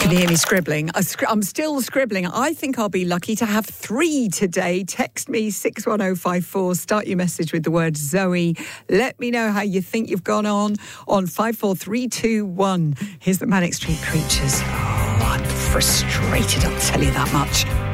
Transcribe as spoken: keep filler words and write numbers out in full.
Can you hear me scribbling? I'm still scribbling. I think I'll be lucky to have three today. Text me six one oh five four. Start your message with the word Zoe. Let me know how you think you've gone on on five four three two one. Here's the Manic Street Preachers. Oh, I'm frustrated, I'll tell you that much.